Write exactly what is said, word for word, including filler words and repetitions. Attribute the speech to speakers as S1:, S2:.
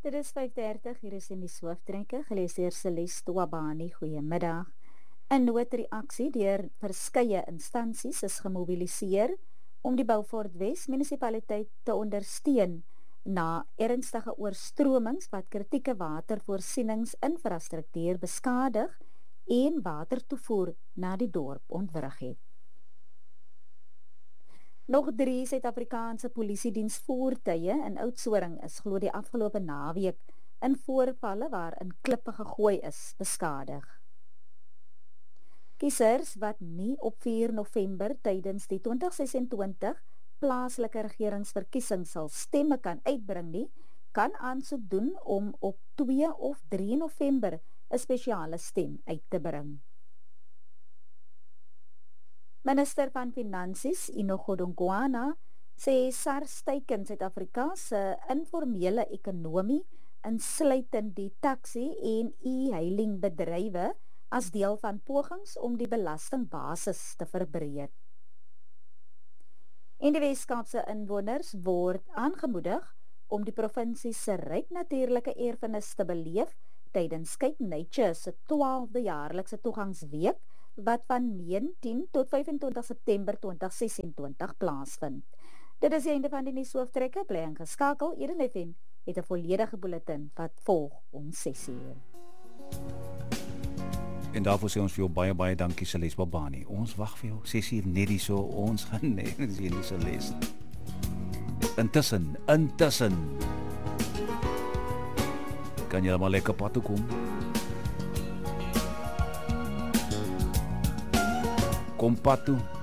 S1: Dit is vyf dertig, hier is in die Sooftrekke, gelees deur Celeste Wabani. Goeiemiddag. 'n Noodreaksie deur verskeie instansies is gemobiliseer om die Beaufort Wes munisipaliteit te ondersteun na ernstige oorstromings wat kritieke watervoorsieningsinfrastruktuur beskadig en watertoevoer na die dorp ontwrig het. Nog drie Suid-Afrikaanse polisiediensvoertuie in Oudtshoorn is glo die afgelope naweek in voorvalle waarin klippe gegooi is, beskadig. Kiesers wat nie op vier November tydens die twintig sesentwintig plaaslike regeringsverkiesing sal stemme kan uitbring nie, kan aansoek doen om op twee of drie November 'n spesiale stem uit te bring. Minister van Finansies, Enoch Godongwana, sê SARS teiken Suid-Afrika se informele ekonomie, insluitend die taxi en e-hailing bedrywe, as deel van pogings om die belastingbasis te verbreek. En die Weskaapse inwoners word aangemoedig om die provinsie se ryk natuurlike erfenis te beleef tydens Cape Nature se twaalfde jaarlikse toegangsweek wat van negentien tot vyfentwintig September twintig sesentwintig plaasvind. Dit is die einde van die nuushooftrekke, bly ingeskakel. Eden F M het 'n volledige bulletin wat volg om ses uur.
S2: En daarvoor sê ons vir jou baie baie dankie Celeste Wabani. Ons wag vir jou ses uur net hier so, ons gaan net hier nie so lees. Intussen, intussen kan jy maar lekker pad toe kom. Kom pad toe.